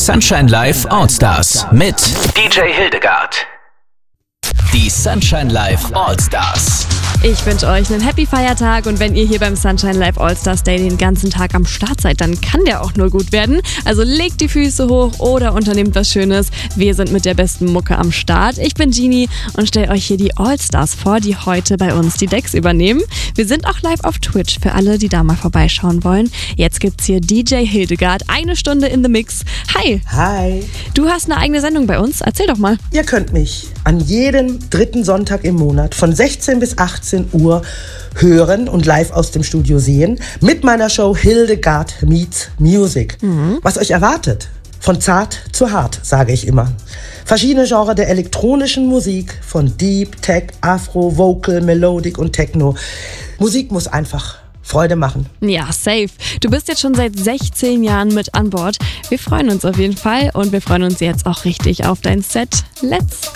Sunshine Live All-Stars mit DJ Hildegard. Die Sunshine Live All-Stars. Ich wünsche euch einen Happy Feiertag und wenn ihr hier beim Sunshine Live All-Stars Day den ganzen Tag am Start seid, dann kann der auch nur gut werden. Also legt die Füße hoch oder unternehmt was Schönes. Wir sind mit der besten Mucke am Start. Ich bin Genie und stelle euch hier die All-Stars vor, die heute bei uns die Decks übernehmen. Wir sind auch live auf Twitch für alle, die da mal vorbeischauen wollen. Jetzt gibt's hier DJ Hildegard, 1 Stunde in the Mix. Hi! Hi! Du hast eine eigene Sendung bei uns. Erzähl doch mal. Ihr könnt mich an jedem 3. Sonntag im Monat von 16 bis 18 Uhr hören und live aus dem Studio sehen mit meiner Show Hildegard Meets Music. Was euch erwartet? Von zart zu hart, sage ich immer. Verschiedene Genres der elektronischen Musik, von Deep, Tech, Afro, Vocal, Melodic und Techno. Musik muss einfach Freude machen. Ja, safe. Du bist jetzt schon seit 16 Jahren mit an Bord. Wir freuen uns auf jeden Fall und wir freuen uns jetzt auch richtig auf dein Set. Let's